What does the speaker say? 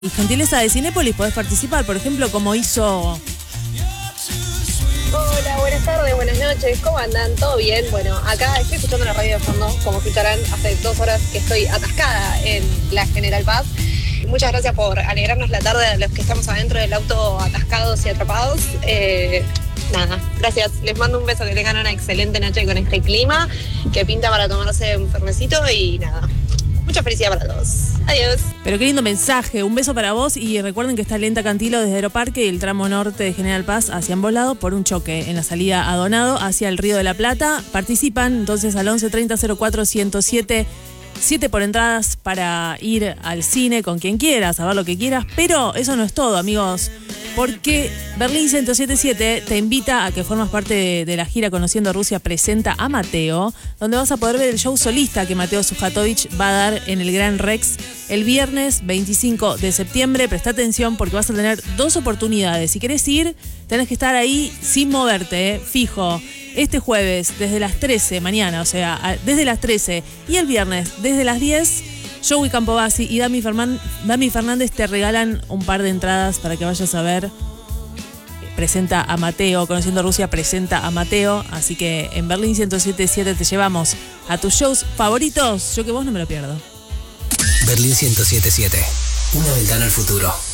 Y gentileza de Cinépolis, podés participar, por ejemplo, como hizo... Hola, buenas tardes, buenas noches, ¿cómo andan? ¿Todo bien? Bueno, acá estoy escuchando la radio de fondo, como escucharán, hace 2 horas que estoy atascada en la General Paz. Muchas gracias por alegrarnos la tarde a los que estamos adentro del auto atascados y atrapados. Nada, gracias, les mando un beso, que tengan una excelente noche con este clima, que pinta para tomarse un fernecito y nada. Mucha felicidad para todos. Adiós. Pero qué lindo mensaje, un beso para vos y recuerden que está Lenta Cantilo desde Aeroparque y el tramo norte de General Paz hacia ambos lados por un choque en la salida a Donado hacia el Río de la Plata. Participan entonces al 11 30 04 107 7 por entradas para ir al cine con quien quieras, a ver lo que quieras, pero eso no es todo, amigos, porque Berlín 107.7 te invita a que formas parte de la gira Conociendo Rusia presenta a Mateo, donde vas a poder ver el show solista que Mateo Sujatovich va a dar en el Gran Rex el viernes 25 de septiembre. Presta atención porque vas a tener 2 oportunidades. Si querés ir, tenés que estar ahí sin moverte, fijo. Este jueves, desde las 13, mañana, o sea, desde las 13, y el viernes, desde las 10, Joey Campobasi y Dami Fernández te regalan un par de entradas para que vayas a ver. Presenta a Mateo, Conociendo Rusia presenta a Mateo, así que en Berlín 107.7 te llevamos a tus shows favoritos. Yo que vos no me lo pierdo. Berlín 107.7, una ventana al futuro.